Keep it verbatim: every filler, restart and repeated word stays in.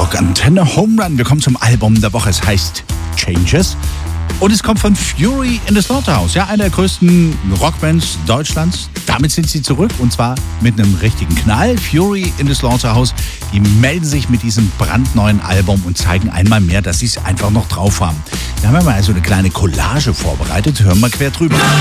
Rock Antenne Home Run. Wir kommen zum Album der Woche. Es heißt Changes. Und es kommt von Fury in the Slaughterhouse. Ja, einer der größten Rockbands Deutschlands. Damit sind sie zurück und zwar mit einem richtigen Knall. Fury in the Slaughterhouse, die melden sich mit diesem brandneuen Album und zeigen einmal mehr, dass sie es einfach noch drauf haben. Da haben wir mal so eine kleine Collage vorbereitet. Hören wir quer drüber.